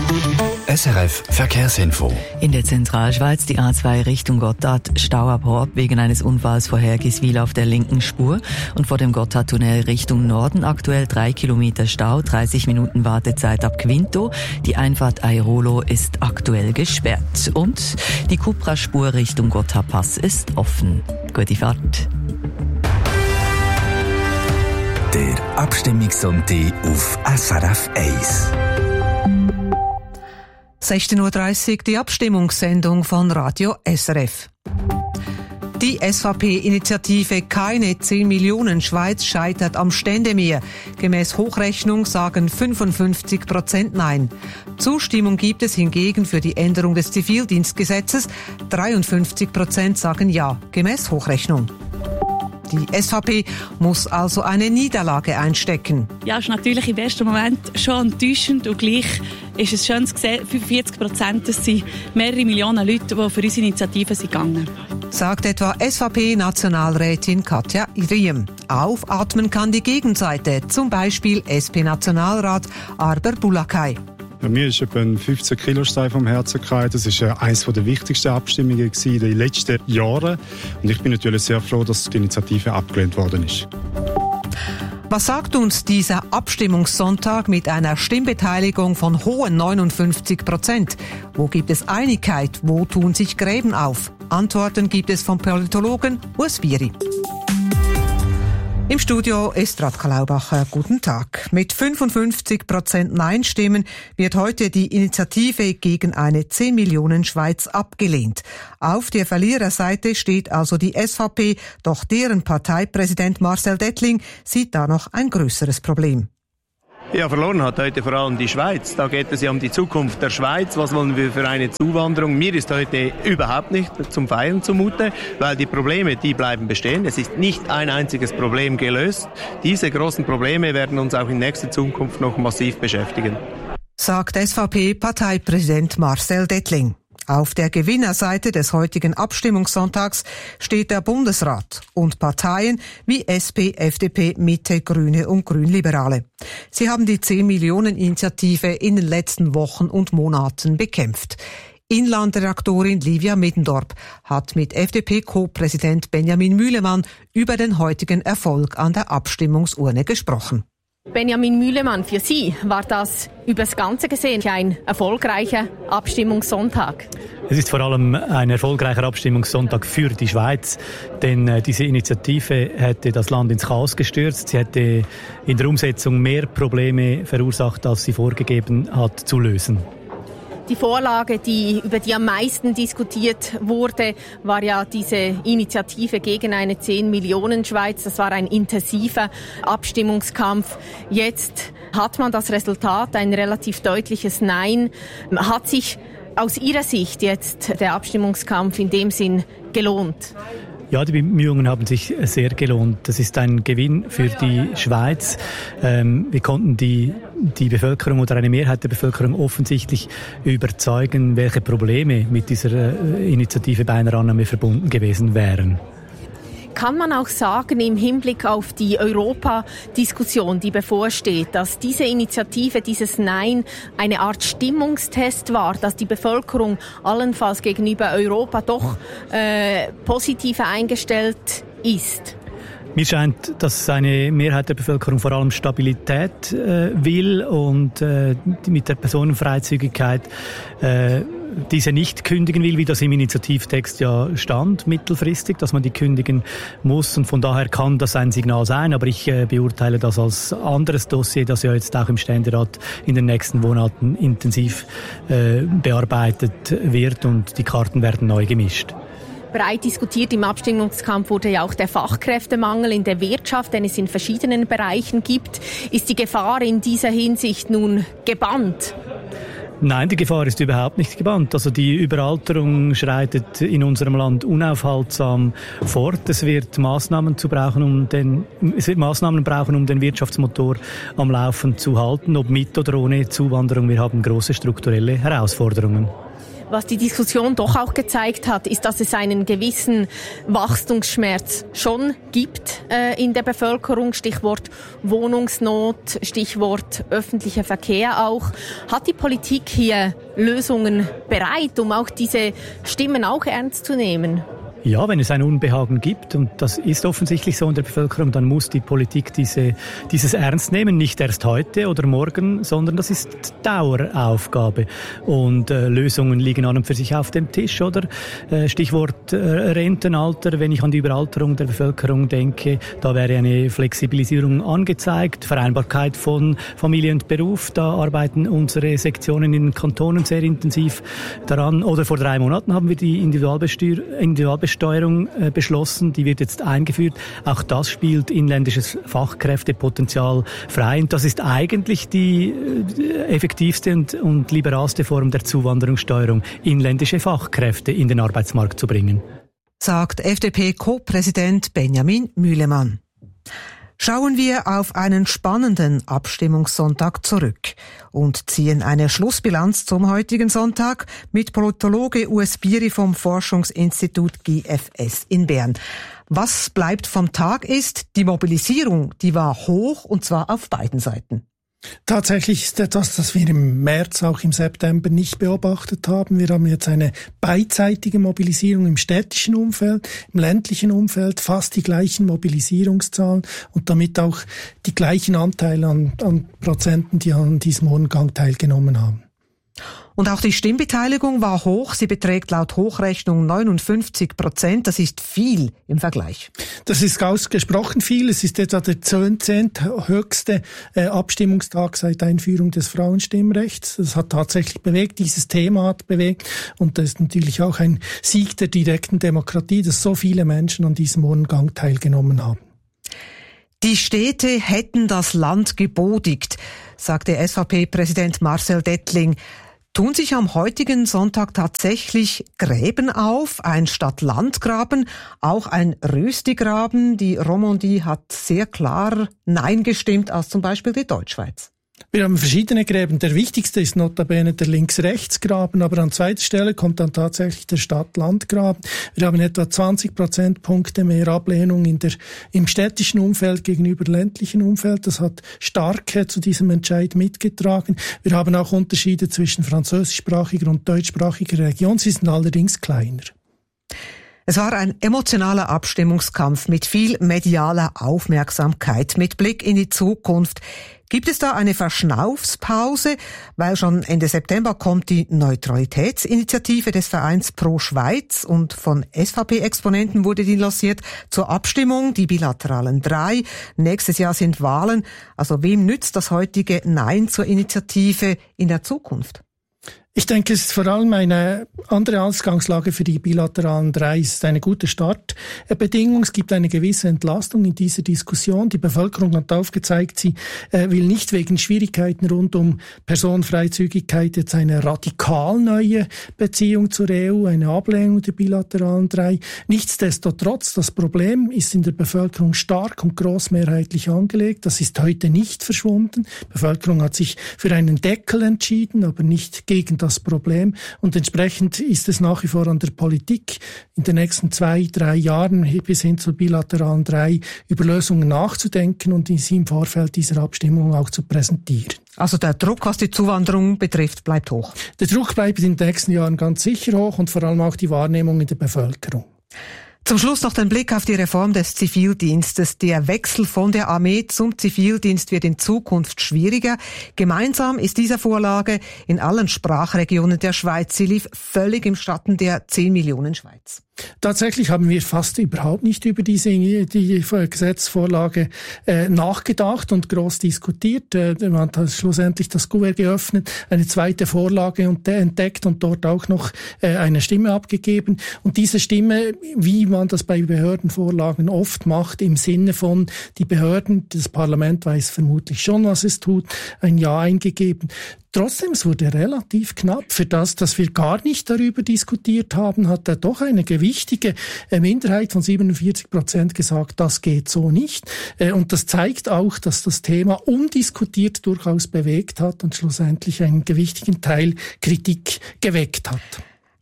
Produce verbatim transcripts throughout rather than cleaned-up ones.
S R F Verkehrsinfo. In der Zentralschweiz die A zwei Richtung Gotthard, Stau ab Horb wegen eines Unfalls vor Hergiswil auf der linken Spur und vor dem Gotthardtunnel Richtung Norden aktuell drei Kilometer Stau, dreißig Minuten Wartezeit ab Quinto. Die Einfahrt Airolo ist aktuell gesperrt und die Cupra-Spur Richtung Gotthardpass ist offen. Gute Fahrt. Der Abstimmungssonntag auf S R F eins. sechzehn Uhr dreißig, die Abstimmungssendung von Radio S R F. Die S V P-Initiative Keine zehn Millionen Schweiz scheitert am Ständemeer. Gemäß Hochrechnung sagen fünfundfünfzig Prozent Nein. Zustimmung gibt es hingegen für die Änderung des Zivildienstgesetzes. dreiundfünfzig Prozent sagen Ja, gemäß Hochrechnung. Die S V P muss also eine Niederlage einstecken. Ja, ist natürlich im ersten Moment schon enttäuschend und gleich ist es schön zu sehen, fünfundvierzig Prozent, das sind mehrere Millionen Leute, die für unsere Initiative sind gegangen. Sagt etwa S V P-Nationalrätin Katja Riem. Aufatmen kann die Gegenseite, zum Beispiel S P-Nationalrat Arber Bulakai. Ja, mir ist etwa ein fünfzehn Kilo Stein vom Herzen gefallen. Das war eines der wichtigsten Abstimmungen in den letzten Jahren. Und ich bin natürlich sehr froh, dass die Initiative abgelehnt worden ist. Was sagt uns dieser Abstimmungssonntag mit einer Stimmbeteiligung von hohen neunundfünfzig Prozent? Wo gibt es Einigkeit? Wo tun sich Gräben auf? Antworten gibt es vom Politologen Urs Bieri. Im Studio ist Radka Laubacher. Guten Tag. Mit fünfundfünfzig Prozent Nein-Stimmen wird heute die Initiative gegen eine zehn Millionen Schweiz abgelehnt. Auf der Verliererseite steht also die S V P, doch deren Parteipräsident Marcel Dettling sieht da noch ein größeres Problem. Ja, verloren hat heute vor allem die Schweiz. Da geht es ja um die Zukunft der Schweiz. Was wollen wir für eine Zuwanderung? Mir ist heute überhaupt nicht zum Feiern zumute, weil die Probleme, die bleiben bestehen. Es ist nicht ein einziges Problem gelöst. Diese großen Probleme werden uns auch in nächster Zukunft noch massiv beschäftigen. Sagt S V P-Parteipräsident Marcel Dettling. Auf der Gewinnerseite des heutigen Abstimmungssonntags steht der Bundesrat und Parteien wie S P, F D P, Mitte, Grüne und Grünliberale. Sie haben die zehn Millionen Initiative in den letzten Wochen und Monaten bekämpft. Inlandredaktorin Livia Middendorp hat mit F D P-Co-Präsident Benjamin Mühlemann über den heutigen Erfolg an der Abstimmungsurne gesprochen. Benjamin Mühlemann, für Sie war das übers Ganze gesehen ein erfolgreicher Abstimmungssonntag. Es ist vor allem ein erfolgreicher Abstimmungssonntag für die Schweiz, denn äh, diese Initiative hätte das Land ins Chaos gestürzt. Sie hätte in der Umsetzung mehr Probleme verursacht, als sie vorgegeben hat zu lösen. Die Vorlage, die, über die am meisten diskutiert wurde, war ja diese Initiative gegen eine zehn Millionen Schweiz. Das war ein intensiver Abstimmungskampf. Jetzt hat man das Resultat, ein relativ deutliches Nein. Hat sich aus Ihrer Sicht jetzt der Abstimmungskampf in dem Sinn gelohnt? Ja, die Bemühungen haben sich sehr gelohnt. Das ist ein Gewinn für die Schweiz. Ähm, wir konnten die, die Bevölkerung oder eine Mehrheit der Bevölkerung offensichtlich überzeugen, welche Probleme mit dieser äh, Initiative bei einer Annahme verbunden gewesen wären. Kann man auch sagen, im Hinblick auf die Europa-Diskussion, die bevorsteht, dass diese Initiative, dieses Nein, eine Art Stimmungstest war, dass die Bevölkerung allenfalls gegenüber Europa doch äh, positiver eingestellt ist? Mir scheint, dass eine Mehrheit der Bevölkerung vor allem Stabilität äh, will und äh, mit der Personenfreizügigkeit äh, diese nicht kündigen will, wie das im Initiativtext ja stand, mittelfristig, dass man die kündigen muss. Und von daher kann das ein Signal sein. Aber ich äh, beurteile das als anderes Dossier, das ja jetzt auch im Ständerat in den nächsten Monaten intensiv äh, bearbeitet wird und die Karten werden neu gemischt. Breit diskutiert im Abstimmungskampf wurde ja auch der Fachkräftemangel in der Wirtschaft, den es in verschiedenen Bereichen gibt. Ist die Gefahr in dieser Hinsicht nun gebannt? Nein, die Gefahr ist überhaupt nicht gebannt. Also die Überalterung schreitet in unserem Land unaufhaltsam fort. Es wird Maßnahmen zu brauchen, um den, es wird Maßnahmen brauchen, um den Wirtschaftsmotor am Laufen zu halten, ob mit oder ohne Zuwanderung. Wir haben große strukturelle Herausforderungen. Was die Diskussion doch auch gezeigt hat, ist, dass es einen gewissen Wachstumsschmerz schon gibt äh, in der Bevölkerung. Stichwort Wohnungsnot, Stichwort öffentlicher Verkehr auch. Hat die Politik hier Lösungen bereit, um auch diese Stimmen auch ernst zu nehmen? Ja, wenn es ein Unbehagen gibt, und das ist offensichtlich so in der Bevölkerung, dann muss die Politik diese, dieses ernst nehmen. Nicht erst heute oder morgen, sondern das ist Daueraufgabe. Und äh, Lösungen liegen an und für sich auf dem Tisch, oder? Äh, Stichwort äh, Rentenalter, wenn ich an die Überalterung der Bevölkerung denke, da wäre eine Flexibilisierung angezeigt. Vereinbarkeit von Familie und Beruf, da arbeiten unsere Sektionen in den Kantonen sehr intensiv daran. Oder vor drei Monaten haben wir die Individualbesteuerung Individualbesteuerung Steuerung äh, beschlossen, die wird jetzt eingeführt. Auch das spielt inländisches Fachkräftepotenzial frei. Und das ist eigentlich die äh, effektivste und, und liberalste Form der Zuwanderungssteuerung, inländische Fachkräfte in den Arbeitsmarkt zu bringen. Sagt F D P-Co-Präsident Benjamin Mühlemann. Schauen wir auf einen spannenden Abstimmungssonntag zurück und ziehen eine Schlussbilanz zum heutigen Sonntag mit Politologe Urs Bieri vom Forschungsinstitut G F S in Bern. Was bleibt vom Tag ist, die Mobilisierung, die war hoch und zwar auf beiden Seiten. Tatsächlich ist etwas, das wir im März, auch im September nicht beobachtet haben. Wir haben jetzt eine beidseitige Mobilisierung im städtischen Umfeld, im ländlichen Umfeld, fast die gleichen Mobilisierungszahlen und damit auch die gleichen Anteile an, an Prozenten, die an diesem Urnengang teilgenommen haben. Und auch die Stimmbeteiligung war hoch. Sie beträgt laut Hochrechnung neunundfünfzig Prozent. Das ist viel im Vergleich. Das ist ausgesprochen viel. Es ist etwa der zehnthöchste äh, Abstimmungstag seit Einführung des Frauenstimmrechts. Das hat tatsächlich bewegt. Dieses Thema hat bewegt. Und das ist natürlich auch ein Sieg der direkten Demokratie, dass so viele Menschen an diesem Urnengang teilgenommen haben. Die Städte hätten das Land gebodigt, sagte S V P-Präsident Marcel Dettling. Tun sich am heutigen Sonntag tatsächlich Gräben auf, ein Stadt-Land-Graben, auch ein Röstigraben? Die Romandie hat sehr klar Nein gestimmt als zum Beispiel die Deutschschweiz. Wir haben verschiedene Gräben. Der wichtigste ist notabene der Links-Rechts-Graben, aber an zweiter Stelle kommt dann tatsächlich der Stadt-Land-Graben. Wir haben etwa zwanzig Prozentpunkte mehr Ablehnung in der, im städtischen Umfeld gegenüber ländlichen Umfeld. Das hat stark zu diesem Entscheid mitgetragen. Wir haben auch Unterschiede zwischen französischsprachiger und deutschsprachiger Region. Sie sind allerdings kleiner. Es war ein emotionaler Abstimmungskampf mit viel medialer Aufmerksamkeit, mit Blick in die Zukunft. Gibt es da eine Verschnaufspause? Weil schon Ende September kommt die Neutralitätsinitiative des Vereins Pro Schweiz und von S V P-Exponenten wurde die lanciert zur Abstimmung, die bilateralen drei. Nächstes Jahr sind Wahlen. Also wem nützt das heutige Nein zur Initiative in der Zukunft? Ich denke, es ist vor allem eine andere Ausgangslage für die bilateralen drei. Es ist eine gute Startbedingung. Es gibt eine gewisse Entlastung in dieser Diskussion. Die Bevölkerung hat aufgezeigt, sie äh, will nicht wegen Schwierigkeiten rund um Personenfreizügigkeit jetzt eine radikal neue Beziehung zur E U, eine Ablehnung der bilateralen drei. Nichtsdestotrotz, das Problem ist in der Bevölkerung stark und großmehrheitlich angelegt. Das ist heute nicht verschwunden. Die Bevölkerung hat sich für einen Deckel entschieden, aber nicht gegen das Das Problem und entsprechend ist es nach wie vor an der Politik, in den nächsten zwei, drei Jahren bis hin zur bilateralen drei über Lösungen nachzudenken und sie im Vorfeld dieser Abstimmung auch zu präsentieren. Also der Druck, was die Zuwanderung betrifft, bleibt hoch. Der Druck bleibt in den nächsten Jahren ganz sicher hoch und vor allem auch die Wahrnehmung in der Bevölkerung. Zum Schluss noch den Blick auf die Reform des Zivildienstes. Der Wechsel von der Armee zum Zivildienst wird in Zukunft schwieriger. Gemeinsam ist dieser Vorlage in allen Sprachregionen der Schweiz. Sie lief völlig im Schatten der zehn Millionen Schweiz. Tatsächlich haben wir fast überhaupt nicht über diese die Gesetzesvorlage äh, nachgedacht und groß diskutiert. Äh, man hat schlussendlich das Kuvert geöffnet, eine zweite Vorlage und, äh, entdeckt und dort auch noch äh, eine Stimme abgegeben. Und diese Stimme, wie man das bei Behördenvorlagen oft macht, im Sinne von, die Behörden, das Parlament weiß vermutlich schon, was es tut, ein Ja eingegeben. Trotzdem, es wurde relativ knapp. Für das, dass wir gar nicht darüber diskutiert haben, hat er doch eine gewichtige Minderheit von siebenundvierzig Prozent gesagt, das geht so nicht. Und das zeigt auch, dass das Thema undiskutiert durchaus bewegt hat und schlussendlich einen gewichtigen Teil Kritik geweckt hat.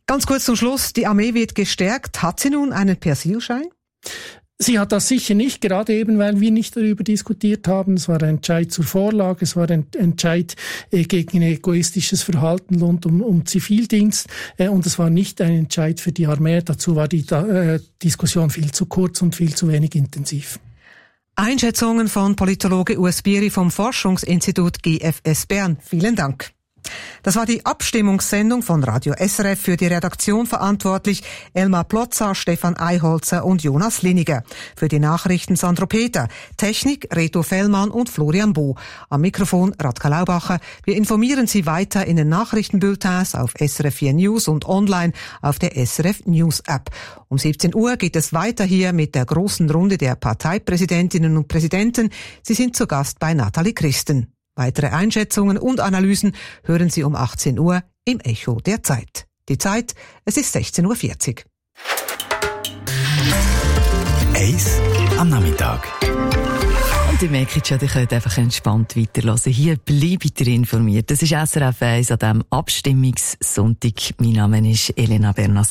Ganz kurz zum Schluss, die Armee wird gestärkt. Hat sie nun einen Persilschein? Sie hat das sicher nicht, gerade eben, weil wir nicht darüber diskutiert haben. Es war ein Entscheid zur Vorlage, es war ein Entscheid äh, gegen egoistisches Verhalten rund um, um Zivildienst äh, und es war nicht ein Entscheid für die Armee. Dazu war die äh, Diskussion viel zu kurz und viel zu wenig intensiv. Einschätzungen von Politologe Urs Bieri vom Forschungsinstitut G F S Bern. Vielen Dank. Das war die Abstimmungssendung von Radio S R F, für die Redaktion verantwortlich Elmar Plotza, Stefan Eiholzer und Jonas Liniger. Für die Nachrichten Sandro Peter, Technik Reto Fellmann und Florian Bo. Am Mikrofon Radka Laubacher. Wir informieren Sie weiter in den Nachrichtenbulletins auf S R F vier News und online auf der S R F News App. Um siebzehn Uhr geht es weiter hier mit der großen Runde der Parteipräsidentinnen und Präsidenten. Sie sind zu Gast bei Nathalie Christen. Weitere Einschätzungen und Analysen hören Sie um achtzehn Uhr im Echo der Zeit. Die Zeit, es ist sechzehn Uhr vierzig. Eis am Nachmittag. Und ihr merkt schon, ihr könnt einfach entspannt weiterhören. Hier bleibt ihr informiert. Das ist S R F eins an diesem Abstimmungssonntag. Mein Name ist Elena Bernas.